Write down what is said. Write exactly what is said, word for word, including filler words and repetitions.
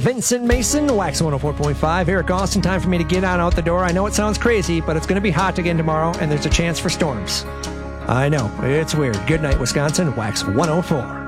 Vincent Mason, Wax one oh four point five. Eric Austin, time for me to get on out the door. I know it sounds crazy, but it's going to be hot again tomorrow, and there's a chance for storms. I know, it's weird. Good night, Wisconsin. Wax one oh four.